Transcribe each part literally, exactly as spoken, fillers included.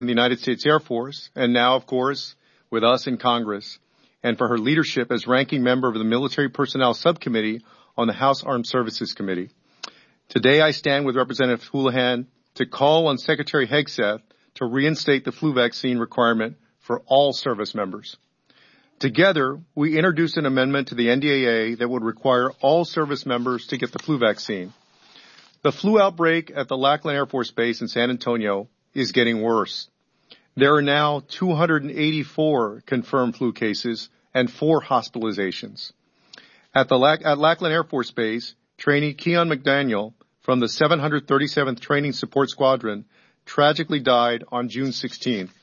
in the United States Air Force, and now, of course, with us in Congress, and for her leadership as ranking member of the Military Personnel Subcommittee on the House Armed Services Committee. Today, I stand with Representative Houlihan to call on Secretary Hegseth to reinstate the flu vaccine requirement for all service members. Together, we introduced an amendment to the N D A A that would require all service members to get the flu vaccine. The flu outbreak at the Lackland Air Force Base in San Antonio is getting worse. There are now two hundred eighty-four confirmed flu cases and four hospitalizations. At the Lack- at Lackland Air Force Base, trainee Keon McDaniel from the seven hundred thirty-seventh Training Support Squadron tragically died on June sixteenth.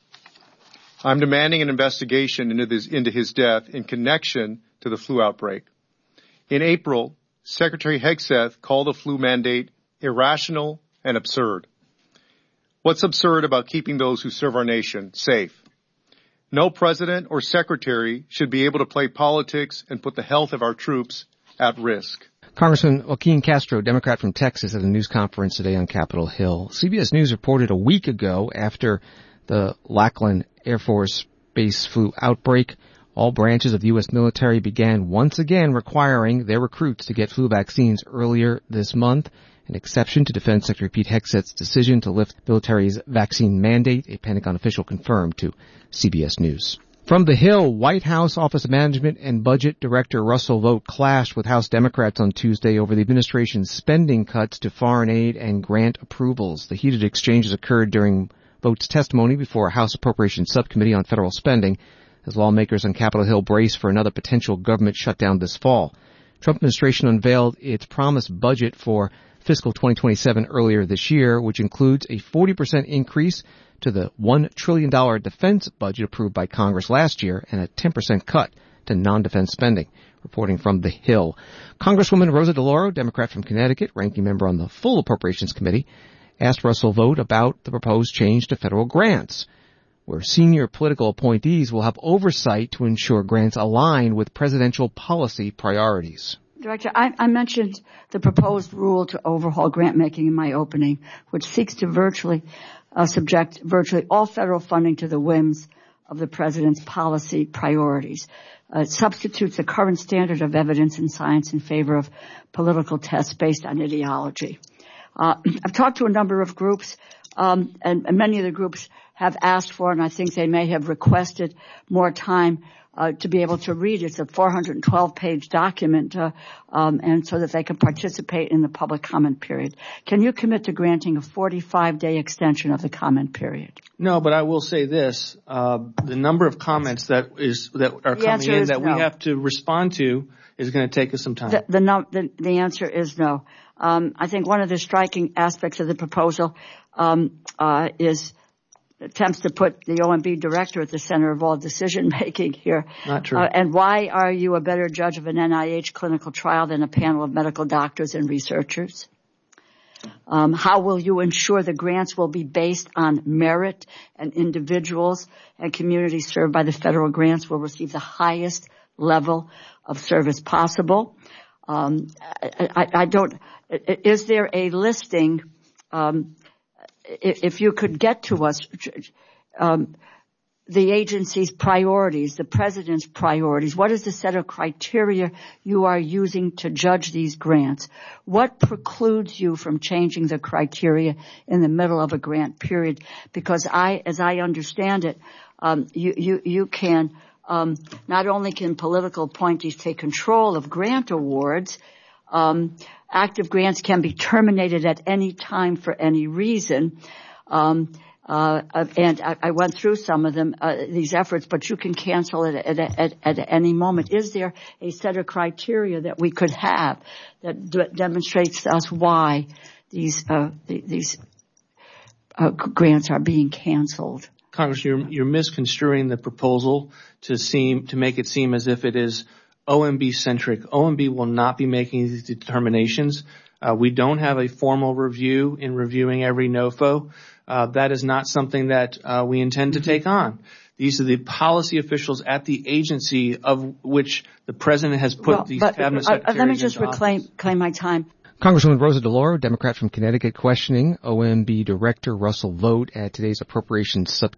I'm demanding an investigation into, this, into his death in connection to the flu outbreak. In April, Secretary Hegseth called the flu mandate irrational and absurd. What's absurd about keeping those who serve our nation safe? No president or secretary should be able to play politics and put the health of our troops at risk. Congressman Joaquin Castro, Democrat from Texas, at a news conference today on Capitol Hill. C B S News reported a week ago after the Lackland Air Force Base flu outbreak, all branches of the U S military began once again requiring their recruits to get flu vaccines earlier this month, an exception to Defense Secretary Pete Hegseth's decision to lift the military's vaccine mandate, a Pentagon official confirmed to C B S News. From the Hill, White House Office of Management and Budget Director Russell Vought clashed with House Democrats on Tuesday over the administration's spending cuts to foreign aid and grant approvals. The heated exchanges occurred during Vought's testimony before a House Appropriations Subcommittee on federal spending as lawmakers on Capitol Hill brace for another potential government shutdown this fall. Trump administration unveiled its promised budget for fiscal twenty twenty-seven earlier this year, which includes a forty percent increase to the one trillion dollars defense budget approved by Congress last year and a ten percent cut to non-defense spending. Reporting from the Hill, Congresswoman Rosa DeLauro, Democrat from Connecticut, ranking member on the full Appropriations Committee, asked Russell Vought about the proposed change to federal grants, where senior political appointees will have oversight to ensure grants align with presidential policy priorities. Director, I, I mentioned the proposed rule to overhaul grant making in my opening, which seeks to virtually uh, subject virtually all federal funding to the whims of the president's policy priorities. Uh, it substitutes the current standard of evidence in science in favor of political tests based on ideology. Uh, I've talked to a number of groups, um, and, and many of the groups have asked for, and I think they may have requested more time uh, to be able to read. It's a four hundred twelve page document, uh, um, and so that they can participate in the public comment period. Can you commit to granting a forty-five day extension of the comment period? No, but I will say this: uh, the number of comments that is that are the coming in that no. we have to respond to is going to take us some time. The, the, no, the, the answer is no. Um, I think one of the striking aspects of the proposal um, uh, is attempts to put the O M B director at the center of all decision making here. Not true. Uh, and why are you a better judge of an N I H clinical trial than a panel of medical doctors and researchers? Um, how will you ensure the grants will be based on merit and individuals and communities served by the federal grants will receive the highest level of service possible? Um, I, I, I don't. Is there a listing? Um, if you could get to us, um, the agency's priorities, the president's priorities. What is the set of criteria you are using to judge these grants? What precludes you from changing the criteria in the middle of a grant period? Because I, as I understand it, um, you, you, you can. Um, not only can political appointees take control of grant awards, um, active grants can be terminated at any time for any reason. Um, uh, and I, I went through some of them, uh, these efforts, but you can cancel it at, at, at, at any moment. Is there a set of criteria that we could have that d- demonstrates to us why these, uh, the, these, uh, grants are being canceled? Congress, you're, you're misconstruing the proposal to seem to make it seem as if it is O M B centric. O M B will not be making these determinations. Uh, we don't have a formal review in reviewing every N O F O. Uh, that is not something that uh, we intend to take on. These are the policy officials at the agency of which the president has put well, these but, cabinet uh, secretaries let me just into reclaim office. claim my time. Congresswoman Rosa DeLauro, Democrat from Connecticut, questioning O M B Director Russell Vought at today's Appropriations Subcommittee.